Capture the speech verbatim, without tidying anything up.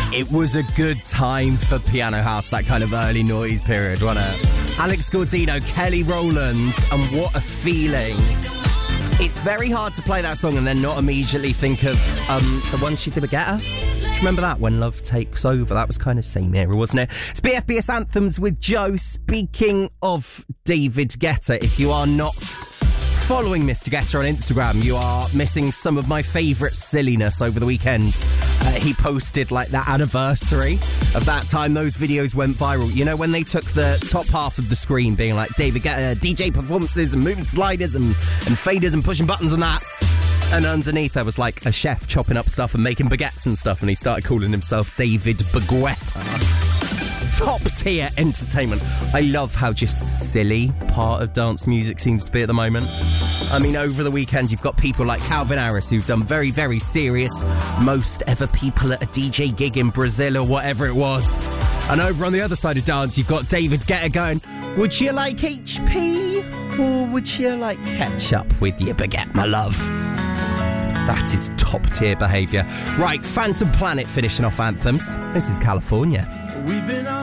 It was a good time for Piano House, that kind of early noise period, wasn't it? Alex Gaudino, Kelly Rowland, and What a Feeling. It's very hard to play that song and then not immediately think of um, the one she did with Guetta. Do you remember that? When Love Takes Over. That was kind of same era, wasn't it? It's B F B S Anthems with Joe. Speaking of David Guetta, if you are not following Mister Guetta on Instagram, you are missing some of my favourite silliness over the weekend. Uh, he posted like that anniversary of that time those videos went viral. You know, when they took the top half of the screen being like David Guetta D J performances and moving sliders and, and faders and pushing buttons and that. And underneath there was like a chef chopping up stuff and making baguettes and stuff, and he started calling himself David Baguetta. Top tier entertainment. I love how just silly part of dance music seems to be at the moment. I mean, over the weekend you've got people like Calvin Harris who've done very, very serious most ever people at a D J gig in Brazil or whatever it was. And over on the other side of dance you've got David Guetta going, would you like H P or would you like ketchup with your baguette, my love? That is top tier behaviour. Right, Phantom Planet finishing off anthems. This is California. We've been